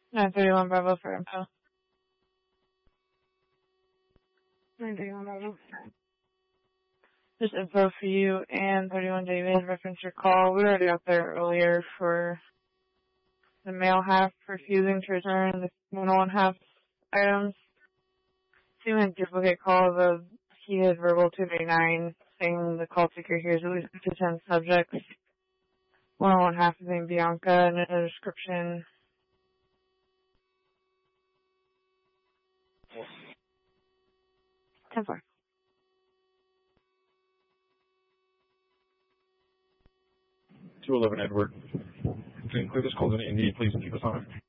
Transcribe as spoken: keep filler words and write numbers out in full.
nine thirty-one Bravo for info. nine thirty-one Bravo. Just info for you and thirty-one David, reference your call. We already got there earlier for the male half refusing to return the female one half items. Seeming duplicate calls of heated verbal two thirty-nine, saying the call taker hears at least up to ten subjects. One on one half is named Bianca, and a description. ten four. two eleven Edward. To include this call in Indy, please keep us on.